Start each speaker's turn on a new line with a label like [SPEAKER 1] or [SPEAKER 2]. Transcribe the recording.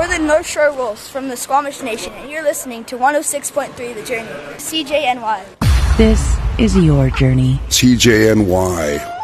[SPEAKER 1] We're the North Shore Wolves from the Squamish Nation, and you're listening to 106.3 The Journey, CJNY.
[SPEAKER 2] This is your journey.
[SPEAKER 3] CJNY.